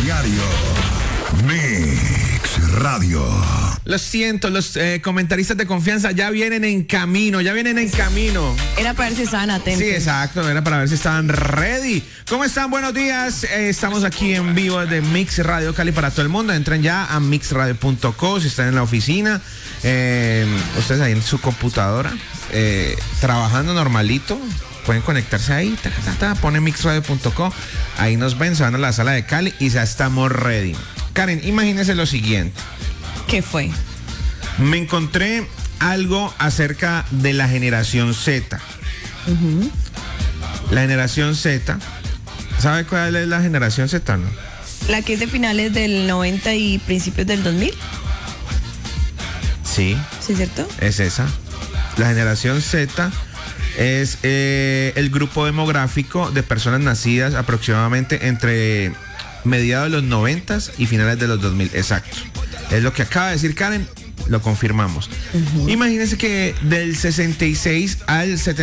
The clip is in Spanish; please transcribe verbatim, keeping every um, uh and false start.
diario. Mix Radio. Lo siento, los eh, comentaristas de confianza ya vienen en camino, ya vienen en camino. Era para ver si estaban atentos. Sí, exacto, era para ver si estaban ready. ¿Cómo están? Buenos días. Eh, estamos aquí en vivo de Mix Radio Cali para todo el mundo. Entren ya a mix radio punto co si están en la oficina. Eh, ustedes ahí en su computadora, eh, trabajando normalito. Pueden conectarse ahí, ta, ta, ta, ponen mix radio punto co. Ahí nos ven, se van a la sala de Cali y ya estamos ready. Karen, imagínese lo siguiente. ¿Qué fue? Me encontré algo acerca de la generación Z. Uh-huh. La generación Z. ¿Sabe cuál es la generación Z, no? La que es de finales del noventa y principios del dos mil. Sí. ¿Sí, cierto? Es esa. La generación Z es eh, el grupo demográfico de personas nacidas aproximadamente entre mediados de los noventas y finales de los dos mil. Exacto. Es lo que acaba de decir Karen, lo confirmamos. Uh-huh. Imagínense que del sesenta y seis al setenta